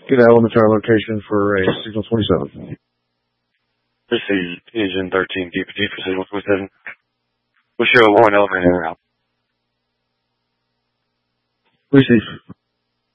Get element to our location for a signal 27. Receive engine 13 DPT for signal 27. We'll show one elevator route. Receive.